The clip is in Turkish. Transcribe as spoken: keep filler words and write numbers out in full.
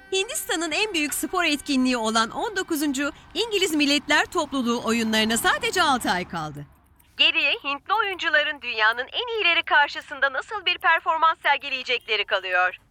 Hindistan'ın en büyük spor etkinliği olan on dokuzuncu İngiliz Milletler Topluluğu oyunlarına sadece altı ay kaldı. Geriye Hintli oyuncuların dünyanın en iyileri karşısında nasıl bir performans sergileyecekleri kalıyor.